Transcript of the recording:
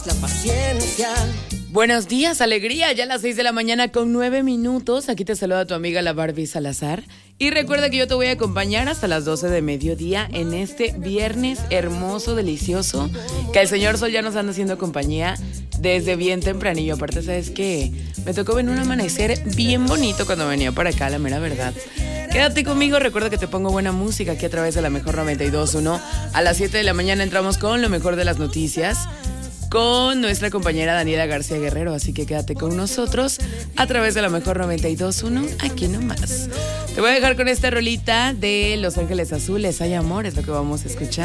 La paciencia. Buenos días, alegría, ya a las 6 de la mañana con 9 minutos. Aquí te saluda tu amiga la Barbie Salazar. Y recuerda que yo te voy a acompañar hasta las 12 de mediodía en este viernes hermoso, delicioso, que el señor Sol ya nos anda haciendo compañía desde bien tempranillo. Aparte, ¿sabes qué? Me tocó ver un amanecer bien bonito cuando venía para acá, la mera verdad. Quédate conmigo, recuerda que te pongo buena música aquí a través de la Mejor 92.1. A las 7 de la mañana entramos con lo mejor de las noticias con nuestra compañera Daniela García Guerrero, así que quédate con nosotros a través de la Mejor 92.1, aquí nomás. Te voy a dejar con esta rolita de Los Ángeles Azules, Hay Amor, es lo que vamos a escuchar.